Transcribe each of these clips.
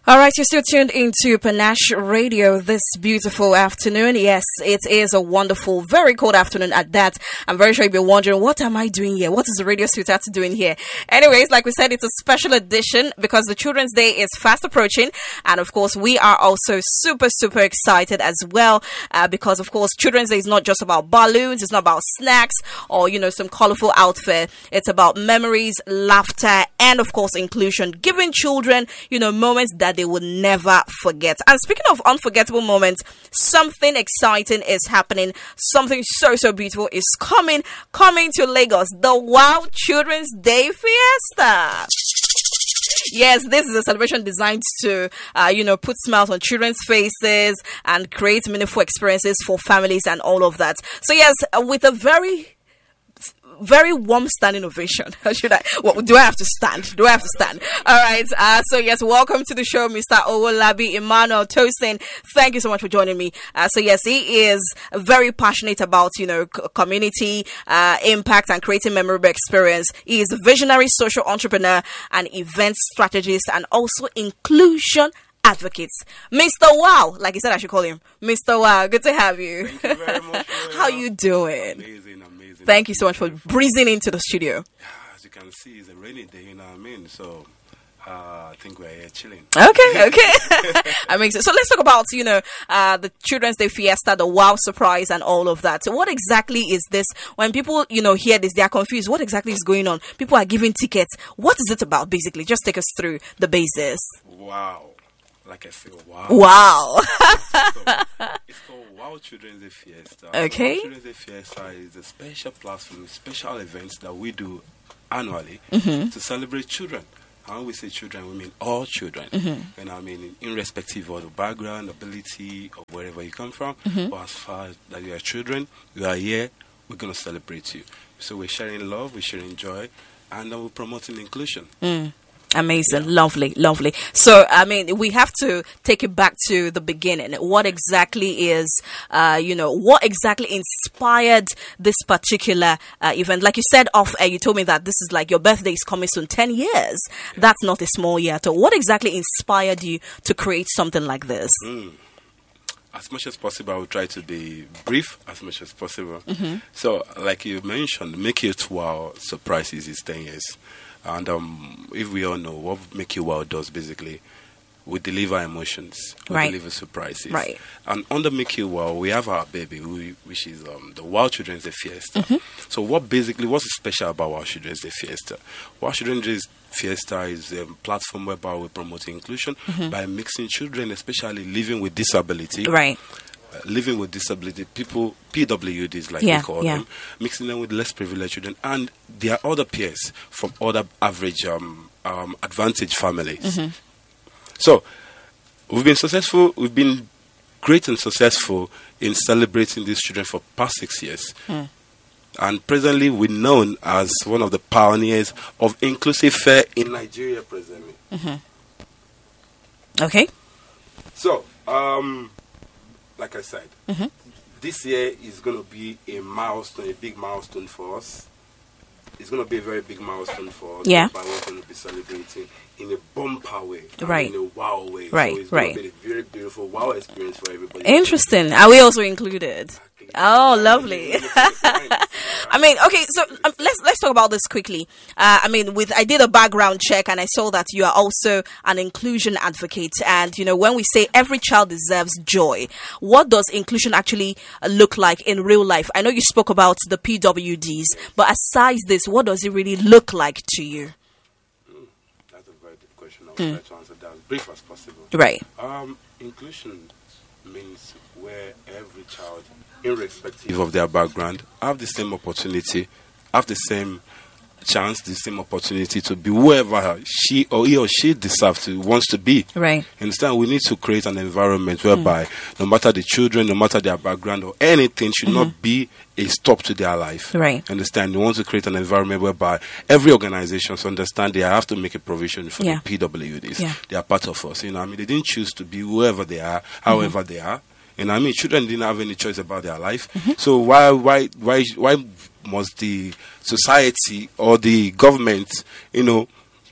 All right, you're still tuned into Panache Radio this beautiful afternoon. Yes, it is a wonderful, very cold afternoon at that. I'm very sure you'll be wondering, what am I doing here? What is the radio sweetheart doing here? Anyways, like we said, it's a special edition because the Children's Day is fast approaching. And of course, we are also super, super excited as well because, of course, Children's Day is not just about balloons. It's not about snacks or, some colorful outfit. It's about memories, laughter, and, of course, inclusion. Giving children, moments that they will never forget. And speaking of unforgettable moments, something exciting is happening. Something so, so beautiful is coming to Lagos. The Wow Children's Day Fiesta. Yes, this is a celebration designed to, put smiles on children's faces and create meaningful experiences for families and all of that. So yes, with a very warm standing ovation. Do I have to stand? All right. So yes, welcome to the show, Mr. Owolabi Emmanuel Tosin. Thank you so much for joining me. So yes, he is very passionate about, community impact and creating memorable experience. He is a visionary social entrepreneur and event strategist and also inclusion advocates. Mr. Wow, like he said, I should call him Mr. Wow. Good to have you. Thank you very much. How you doing? Amazing. Thank you so much for breezing into the studio. As you can see, it's a rainy day, so I think we're here chilling. Okay. Amazing. So let's talk about, the Children's Day Fiesta, the Wow Surprise and all of that. So what exactly is this? When people, hear this, they are confused. What exactly is going on? People are giving tickets. What is it about, basically? Just take us through the basis. Wow. Like I said, wow. Wow. It's called Wow Children's Day Fiesta. Okay. Wow Children's Day Fiesta is a special platform, special events that we do annually to celebrate children. And when we say children, we mean all children. And I mean, irrespective of the background, ability, or wherever you come from. But as far as that you are children, you are here, we're going to celebrate you. So we're sharing love, we're sharing joy, and then we're promoting inclusion. Amazing. Yeah. Lovely. So, we have to take it back to the beginning. What exactly is, what exactly inspired this particular event? Like you said off air, you told me that this is like your birthday is coming soon, 10 years. Yeah. That's not a small year at all. What exactly inspired you to create something like this? As much as possible, I will try to be brief as much as possible. So, like you mentioned, Make It Wow Surprises is 10 years. And if we all know what Make You Wow does, basically, we deliver emotions, we deliver surprises. Right. And under Make You Wow, we have our baby, which is the Wow Children's Day Fiesta. So what's special about Wow Children's Day Fiesta? Wow Children's Day Fiesta is a platform whereby we promote inclusion by mixing children, especially living with disability. Right. Living with disability, people, PWDs we call them, mixing them with less privileged children and their other peers from other average advantaged families. So, we've been great and successful in celebrating these children for past 6 years. And presently, we're known as one of the pioneers of inclusive fair in Nigeria presently. Okay. So, like I said, this year is going to be a milestone, a big milestone for us. It's going to be a very big milestone for us. Yeah. But we're going to be celebrating in a bumper way, right? In a wow way. Right. So it's going to be a very beautiful wow experience for everybody. Interesting. Are we also included? Oh, lovely. Okay, so let's talk about this quickly. I did a background check and I saw that you are also an inclusion advocate. And, when we say every child deserves joy, what does inclusion actually look like in real life? I know you spoke about the PWDs, but aside this, what does it really look like to you? That's a very good question. I will try to answer that as brief as possible. Right. Inclusion means where every child, irrespective of their background, have the same opportunity, have the same chance, the same opportunity to be whoever he or she deserves to, wants to be. Right. Understand? We need to create an environment whereby no matter the children, no matter their background or anything, should not be a stop to their life. Right. Understand? We want to create an environment whereby every organization understand they have to make a provision for the PWDs. Yeah. They are part of us. They didn't choose to be whoever they are, however they are. Children didn't have any choice about their life. So why must the society or the government,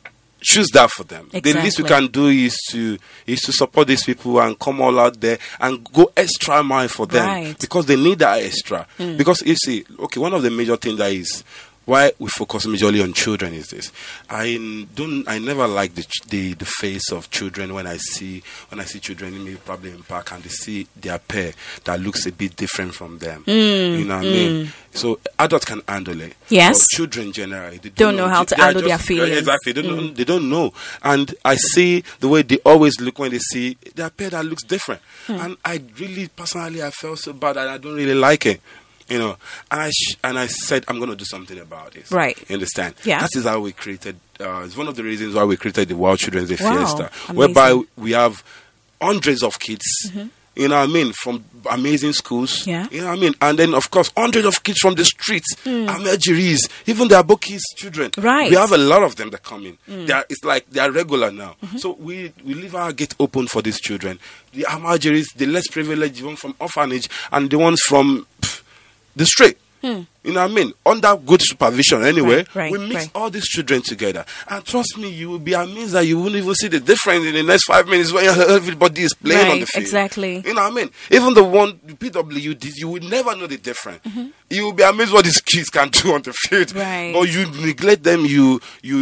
choose that for them. Exactly. The least we can do is to support these people and come all out there and go extra mile for them, because they need that extra. Because you see, okay, one of the major things that is why we focus majorly on children is this. I never like the face of children when I see children maybe probably in park and they see their pair that looks a bit different from them. You know what I mean? So adults can handle it. Yes. But children generally they don't know how to handle their feelings. Exactly. They don't know. And I see the way they always look when they see their pair that looks different. And I really personally I felt so bad and I don't really like it. You know, and I said I'm going to do something about it. Right. You understand? Yeah. That is how we created. It's one of the reasons why we created the World Children's Day Fiesta, Amazing. whereby we have hundreds of kids. You know what I mean? From amazing schools. Yeah. You know what I mean? And then, of course, hundreds of kids from the streets, Algeris, even the Abokis children. Right. We have a lot of them that come in. It's like they are regular now. So we leave our gate open for these children. The Algeris, the less privileged, the ones from orphanage, and the ones from the street. You know what I mean? Under good supervision anyway. We mix all these children together. And trust me, you will be amazed that you won't even see the difference in the next 5 minutes when everybody is playing on the field. Exactly. You know what I mean? Even the PWD, you will never know the difference. You will be amazed what these kids can do on the field. Right. But you neglect them, you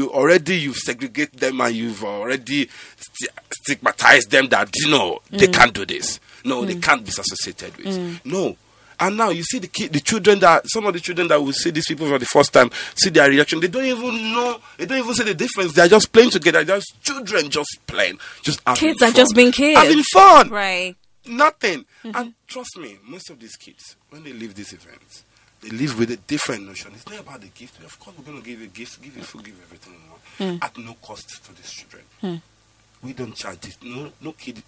segregate them, and you've already stigmatized them that, you know, they can't do this. No, they can't be associated with. No. And now you see some of the children that will see these people for the first time, see their reaction. They don't even know. They don't even see the difference. They are just playing together. Just children, just playing, just having kids fun. are just being kids, having fun. Right. Nothing. And trust me, most of these kids, when they leave these events, they live with a different notion. It's not about the gift. Of course, we're going to give you gifts, give you food, give you everything you want, at no cost to these children. We don't charge this. No kid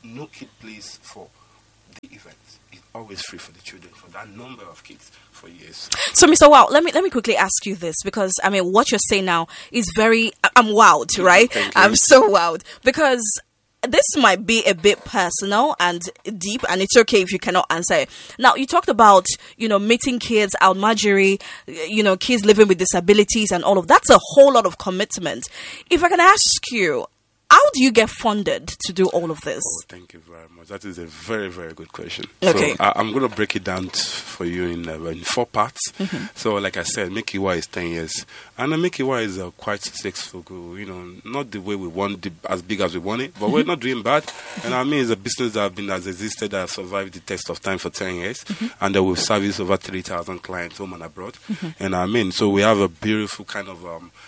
plays for the event. It's always free for the children, for that number of kids for years. So, Mr. Wow, let me quickly ask you this, because I mean, what you're saying now is I'm wowed, right? I'm so wowed, because this might be a bit personal and deep, and it's okay if you cannot answer it. Now, you talked about, meeting kids, Almajiri, kids living with disabilities and all of that's a whole lot of commitment. If I can ask you, how do you get funded to do all of this? Oh, thank you very much. That is a very, very good question. Okay. So I'm going to break it down for you in 4 parts. So, like I said, Mickey-Y is 10 years. And Mickey-Y is quite successful. Not the way we want it, as big as we want it, but we're not doing bad. And I mean, it's a business that has existed, that has survived the test of time for 10 years. And that we've serviced over 3,000 clients home and abroad. And I mean, so we have a beautiful kind of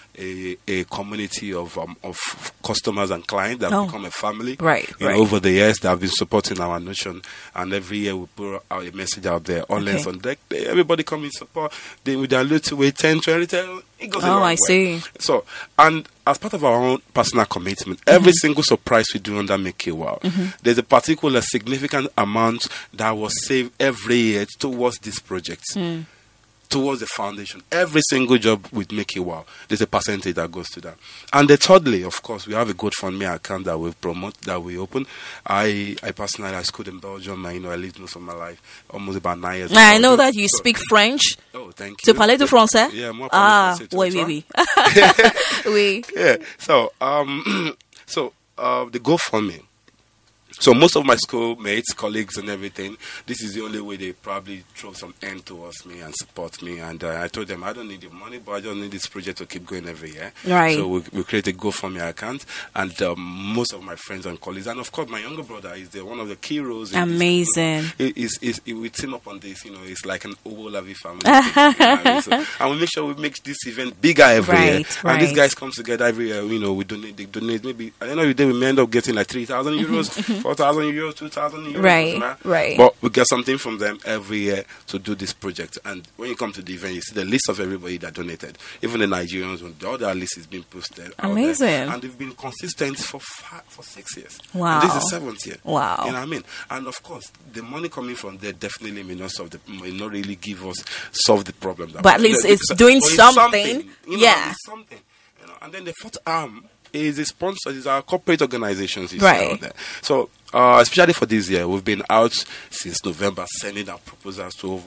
a community of customers and clients that have become a family. Right. Over the years, they have been supporting our notion, and every year we put out a message out there. All hands on deck. Everybody come in support. They with their little way 10, 20, 10. It goes a long way. See. So, and as part of our own personal commitment, every single surprise we do under Make It Wow, there's a particular significant amount that was saved every year towards this project. Towards the foundation. Every single job with Make It Wow, there's a percentage that goes to that. And thirdly, of course, we have a GoFundMe account that we promote, that we open. I personally, schooled in Belgium. I lived most of my life, almost about 9 years. I know that you speak French. Oh, thank you. Tu parlais du français? Yeah, moi parler français. Oui. Oui. Yeah. So, the GoFundMe. So most of my schoolmates, colleagues and everything, this is the only way they probably throw some end towards me and support me. And I told them, I don't need the money, but I just need this project to keep going every year. Right. So we created GoFundMe account, and most of my friends and colleagues, and of course my younger brother is one of the key roles. Amazing. We team up on this, it's like an Obolavi family. And we make sure we make this event bigger every year. Right. And these guys come together every year, we donate, maybe, at the end of the day, we may end up getting like 3,000 euros, 4,000 euros, 2,000 euros. Right. But we get something from them every year to do this project. And when you come to the event, you see the list of everybody that donated. Even the Nigerians, when the other list is being posted. Amazing. And they've been consistent for 6 years. Wow. And this is the 7th year. Wow. You know what I mean? And of course, the money coming from there definitely may not really solve the problem. But at least it's doing something. It's something. And then the fourth arm is the sponsors, is our corporate organizations. Right. Out there. So, especially for this year, we've been out since November sending our proposals to over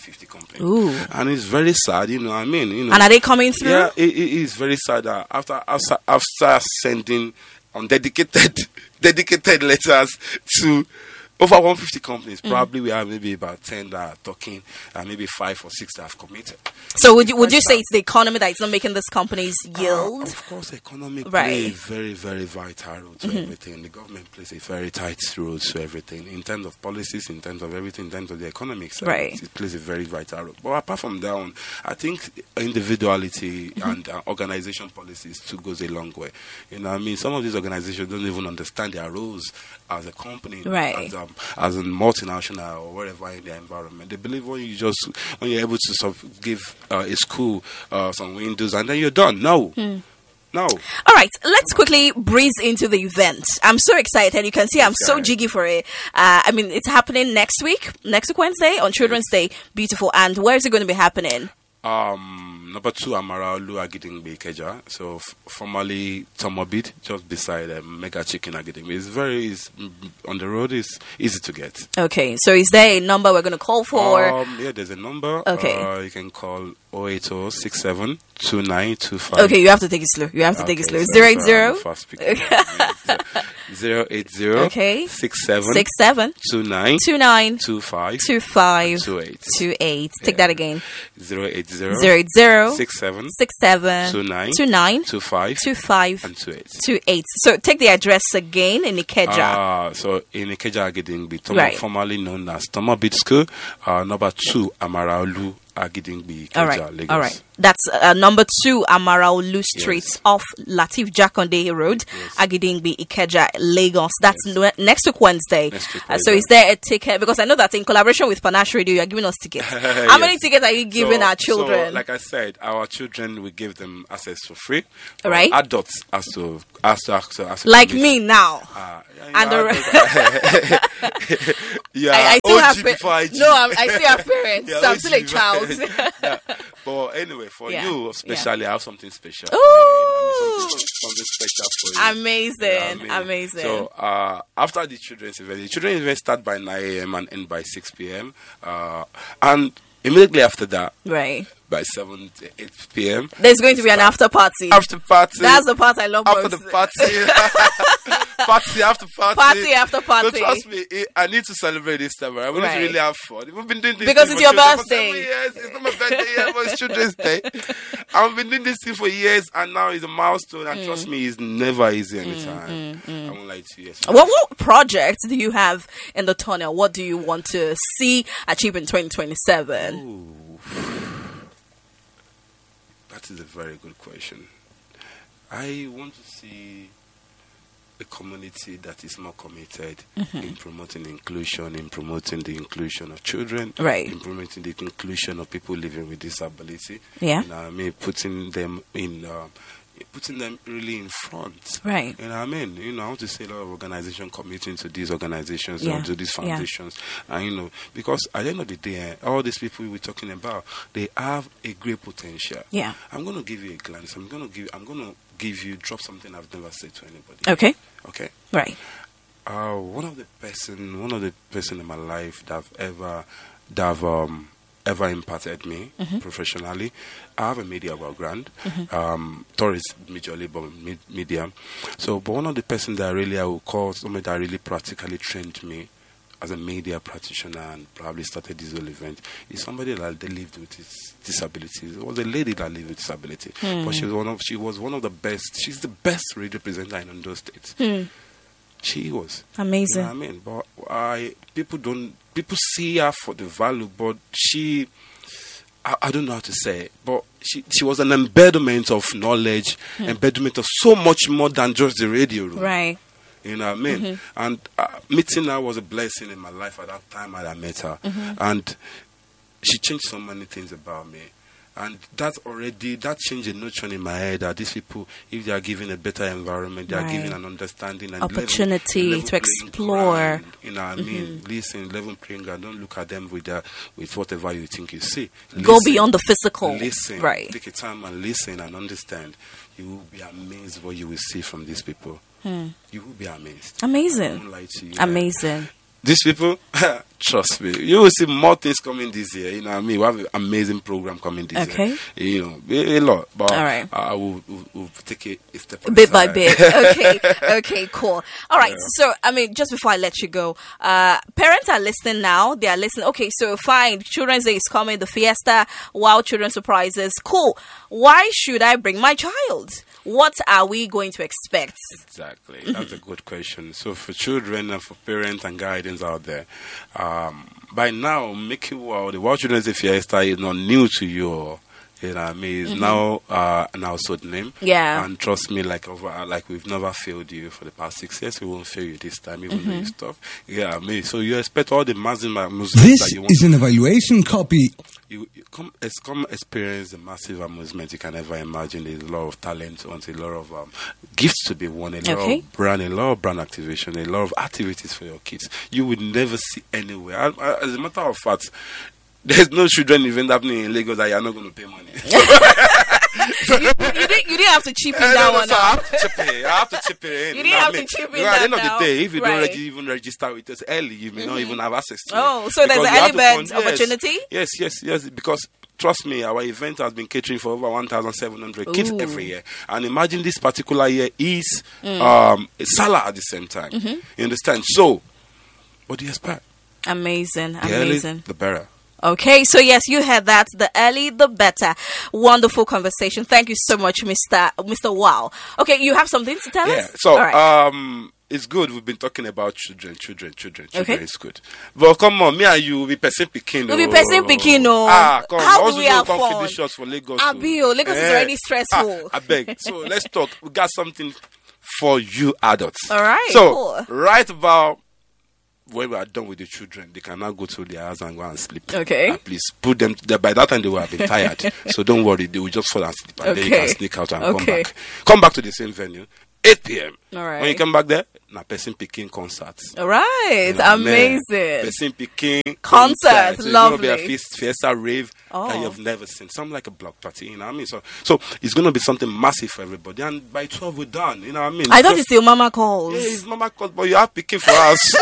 50 companies. Ooh. And it's very sad, you know what I mean? You know, and are they coming through? Yeah, it is very sad that after sending on dedicated letters to over 150 companies, probably we have maybe about 10 that are talking, and maybe 5 or 6 that have committed. So would you say it's the economy that is not making these companies yield? Of course, the economy plays a very, very vital role to everything. The government plays a very tight role to everything in terms of policies, in terms of everything, in terms of the economic side. Right. It plays a very vital role. But apart from that one, I think individuality and organization policies too goes a long way. You know what I mean? Some of these organizations don't even understand their roles as a company, right, as a multinational or whatever in their environment. They believe when you're able to give a school some windows and then you're done. No. No. All right, let's quickly breeze into the event. I'm so excited. You can see I'm so jiggy for it. I mean, it's happening next week Wednesday on Children's Day. Beautiful. And where is it going to be happening? Number 2, Amaraolu Agidingbe Ikeja. So formerly Tomobit, just beside Mega Chicken Agidingbe. It's on the road. Is easy to get. Okay, so is there a number we're going to call for? Yeah, there's a number. Okay, you can call 080672925. Okay, you have to take it slow. 080. 080. Okay. 67 29 25 28. Take that again. 080 67 29 25 and 28. So take the address again in Ikeja. So in Ikeja Agidingbe, formerly known as Tomobit School, number 2 Amaraolu Agidingbe, Ikeja, Lagos. All right. That's number 2 Amaraolu Street off Latif Jakonde Road, Agidingbe, Ikeja, Lagos. That's next week Wednesday. So is there a ticket? Because I know that in collaboration with Panache Radio, you're giving us tickets. How many tickets are you giving our children? So, like I said, our children, we give them access for free. Right. Adults has to like me now. And I still have parents. No, I still have parents. So I'm still a child. But anyway, for you especially, I have something special. Ooh, something special for you. Amazing, amazing. So after the children's event start by 9 a.m. and end by 6 p.m. And immediately after that, right, by 7 to 8 p.m. there's going to be an after party. After party. That's the part I love most. After the party. Party after party. Party after party. So trust me, I need to celebrate this time. I want to really have fun. We've been doing this because it's your birthday. For 7 years. It's not my birthday yet, but it's Children's Day. I've been doing this thing for years, and now it's a milestone. And trust me, it's never easy anytime. I won't lie to you. What projects do you have in the tunnel? What do you want to see achieve in 2027? Ooh. That is a very good question. I want to see a community that is more committed in promoting inclusion, in promoting the inclusion of children, in promoting the inclusion of people living with disability. Yeah. You know what I mean? Putting them really in front. Right. You know what I mean? You know, I want to see a lot of organizations committing to these organizations or to these foundations. And, you know, because at the end of the day, all these people we're talking about, they have a great potential. Yeah. I'm going to give you a glance. I'm going to drop something I've never said to anybody. Okay. Okay. Right. One of the person in my life that ever impacted me professionally. I have a media background, tourist majorly, but media. So, but one of the person that I would call somebody that really practically trained me as a media practitioner and probably started this whole event is somebody that lived with his disabilities. It was a lady that lived with disability, but she was one of the best. She's the best radio presenter in Ondo State. She was amazing. You know what I mean? But people see her for the value, but I don't know how to say it, but she was an embodiment of knowledge, embodiment of so much more than just the radio room. Right. You know what I mean? And meeting her was a blessing in my life at that time I met her. And she changed so many things about me. And that changed a notion in my head that these people, if they are given a better environment, they are given an understanding and opportunity to explore. Ground, you know what I mean? Listen, level playing ground. Don't look at them with whatever you think you see. Go beyond the physical. Listen. Right. Take a time and listen and understand. You will be amazed what you will see from these people. You will be amazed. Amazing. I won't lie to you. Amazing. These people, trust me, you will see more things coming this year. You know what I mean? We have an amazing program coming this year. You know, a lot. But all right. We'll take it a step bit by bit. Okay, cool. All right. Yeah. So, I mean, just before I let you go, parents are listening now. They are listening. Okay, so fine. Children's Day is coming. The fiesta, wow, children's surprises. Cool. Why should I bring my child? What are we going to expect? Exactly. That's a good question. So for children and for parents and guardians out there, by now, making wow, the World Children's Day Fiesta is not new to you. You know what I mean? It's now an household name. Yeah. And trust me, like we've never failed you for the past 6 years. We won't fail you this time, even though you stuff. Yeah, I mean, so you expect all the massive amusement that you want. This is an evaluation copy. You come experience the massive amusement you can ever imagine. There's a lot of talent, a lot of gifts to be won, a lot of brand activation, a lot of activities for your kids. You would never see anywhere. As a matter of fact, there's no children event happening in Lagos that you're not going to pay money. you didn't have to chip in that one. So I have to chip it in. You didn't have to chip in that. At the end of the day, if you don't even register with us early, you may not even have access to it. Oh, so there's an early bird opportunity? Yes. Because trust me, our event has been catering for over 1,700 kids every year. And imagine this particular year is Salah at the same time. You understand? So, what do you expect? Amazing. The early, the better. Okay, so yes, you heard that. The early, the better. Wonderful conversation. Thank you so much, Mr. Wow. Okay, you have something to tell us? Yeah, so it's good. We've been talking about children. Okay. It's good. But come on, me and you will be person picking. We'll be person picking. Come on. How do we have fun? Shots for Lagos. Lagos is already stressful. I beg. So let's talk. We got something for you adults. All right. So cool. Right about when we are done with the children, they can now go to their house and go and sleep. Okay. Please put them there. By that time, they will have been tired. So don't worry, they will just fall asleep. And then you can sneak out and come back. Come back to the same venue, 8 p.m. All right. When you come back there, now person picking concerts. All right. Amazing. Person picking concerts. So lovely. It's going to be a fiesta rave that you have never seen. Something like a block party, you know what I mean? So it's going to be something massive for everybody. And by 12, we're done, you know what I mean? I thought it's still Mama Calls. Yeah, it's Mama Calls, but you have picking for us.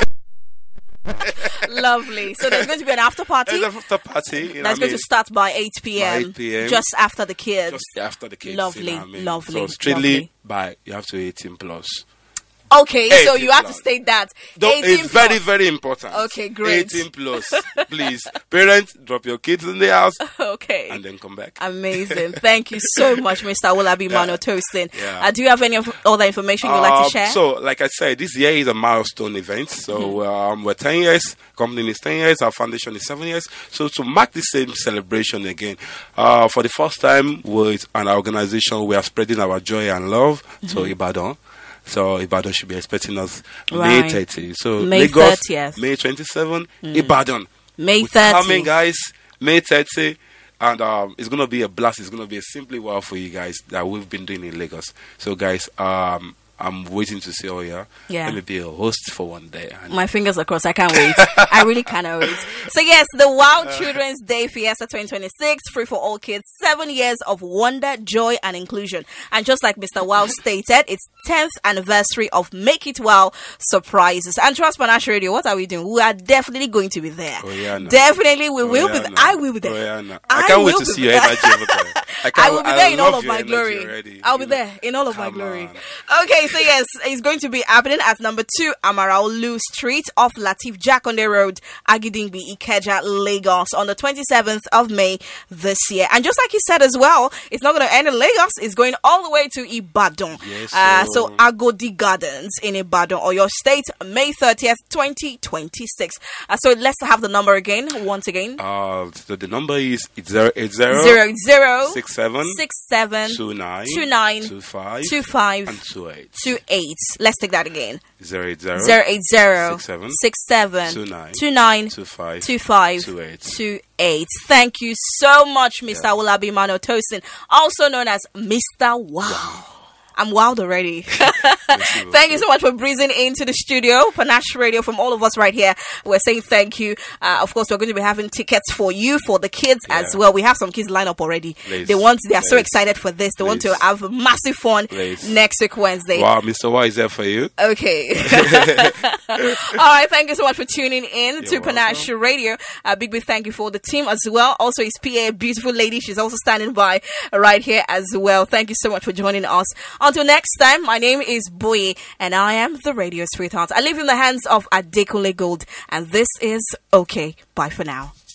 Lovely. So there's going to be an after party. There's an after party. That's going to start by 8 p.m. By 8 p.m. Just after the kids. Just after the kids. Lovely. You know what I mean? Lovely. So strictly you have to 18 plus. Okay, so you have to state that. 18 it's plus. very, very important. Okay, great. 18 plus. Please, parents, drop your kids in the house. Okay. And then come back. Amazing. Thank you so much, Mr. Wolabi Mano Toasting. Yeah. Do you have any other information you'd like to share? So, like I said, this year is a milestone event. So, we're 10 years. Company is 10 years. Our foundation is 7 years. So, to mark the same celebration again, for the first time with an organization, we are spreading our joy and love to Ibadan. So Ibadan should be expecting us May 30. So May Lagos, 30th. May 27, Ibadan. May 30. Coming, guys, May 30. And it's going to be a blast. It's going to be a simply wow for you guys that we've been doing in Lagos. So, guys, I'm waiting to see let me be a host for one day. My fingers are crossed. I can't wait. I really cannot wait. So yes, the Wild Children's Day Fiesta 2026, free for all kids, 7 years of wonder, joy, and inclusion. And just like Mr. Wow stated, it's 10th anniversary of Make It Wow surprises. And trust Panache Radio, what are we doing? We are definitely going to be there. Definitely, we will be there. I will be there. I can't wait to see your energy over there. I will be there in all of my glory. I'll be there in all of my glory. Okay. So yes, it's going to be happening at number 2 Amaraolu Street off Latif Jakonde Road, Agidingbi, Ikeja, Lagos on the 27th of May this year. And just like he said as well, it's not going to end in Lagos. It's going all the way to Ibadan. Yes, so Agodi Gardens in Ibadan or your state, May 30th, 2026. So let's have the number again, once again. So the number is 080 67 29 25 and 28. 28. Let's take that again. 080 67 29 25 28. Thank you so much, Mr. Wolabi Mano Tosin, also known as Mr. Wow. I'm wild already. Thank you so much for breezing into the studio. Panache Radio, from all of us right here, we're saying thank you. Of course, we're going to be having tickets for you, for the kids as well. We have some kids lined up already. They are so excited for this. They want to have massive fun next week, Wednesday. Wow, Mr. Y is there for you. Okay. All right. Thank you so much for tuning in to Panache Radio. Big thank you for the team as well. Also, his PA, a beautiful lady. She's also standing by right here as well. Thank you so much for joining us. Until next time, my name is Boye, and I am the Radio Sweetheart. I live in the hands of Adekunle Gold, and this is Okay. Bye for now.